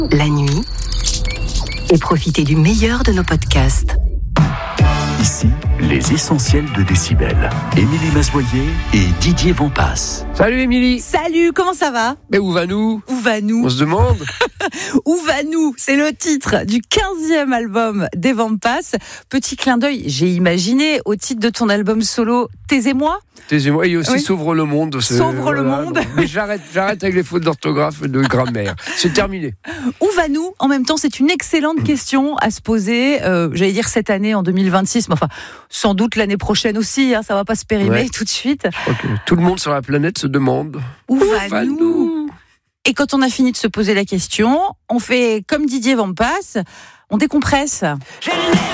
la nuit et profitez du meilleur de nos podcasts. Ici, les essentiels de Décibel. Émilie Masboyer et Didier Vampas. Salut Émilie. Salut, comment ça va ? Mais où va-nous ? Où va-nous ? On se demande. Où va-nous ? C'est le titre du 15e album des Vampas. Petit clin d'œil, j'ai imaginé, au titre de ton album solo Taisez-moi. Taisez-moi, et aussi Oui. S'ouvre le monde. S'ouvre le monde. Non. Mais j'arrête avec les fautes d'orthographe et de grammaire. C'est terminé. Où va-nous ? En même temps, c'est une excellente question à se poser. J'allais dire cette année, en 2026, mais enfin, sans doute l'année prochaine aussi. Ça va pas se périmer tout de suite. Je crois que tout le monde sur la planète se demande. Où va-nous ? Et quand on a fini de se poser la question, on fait comme Didier Vampas, on décompresse.